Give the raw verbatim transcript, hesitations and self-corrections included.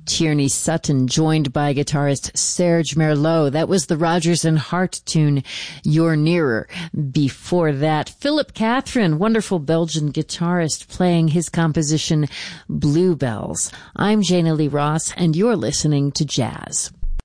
Tierney Sutton, joined by guitarist Serge Merlot. That was the Rodgers and Hart tune, You're Nearer. Before that, Philip Catherine, wonderful Belgian guitarist, playing his composition Bluebells. I'm Jana Lee Ross, and you're listening to Jazz.